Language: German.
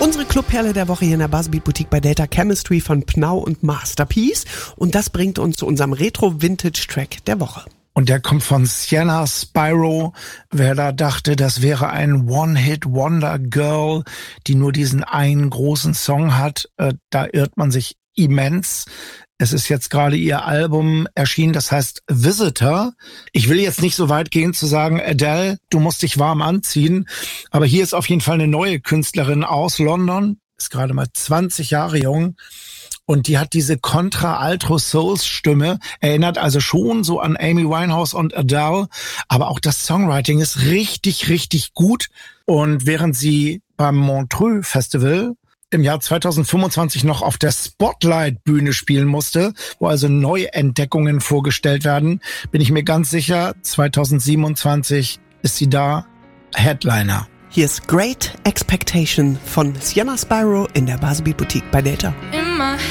Unsere Clubperle der Woche hier in der Buzzbeat Boutique bei Data Chemistry von Pnau und Masterpiece. Und das bringt uns zu unserem Retro-Vintage-Track der Woche. Und der kommt von Sienna Spyro. Wer da dachte, das wäre ein One-Hit-Wonder-Girl, die nur diesen einen großen Song hat, da irrt man sich immens. Es ist jetzt gerade ihr Album erschienen, das heißt Visitor. Ich will jetzt nicht so weit gehen zu sagen, Adele, du musst dich warm anziehen. Aber hier ist auf jeden Fall eine neue Künstlerin aus London, ist gerade mal 20 Jahre jung. Und die hat diese Contra-Alto-Souls-Stimme, erinnert also schon so an Amy Winehouse und Adele. Aber auch das Songwriting ist richtig, richtig gut. Und während sie beim Montreux Festival im Jahr 2025 noch auf der Spotlight-Bühne spielen musste, wo also Neuentdeckungen vorgestellt werden, bin ich mir ganz sicher, 2027 ist sie da Headliner. Hier ist Great Expectation von Sienna Spyro in der Buzzbeat Boutique bei Data.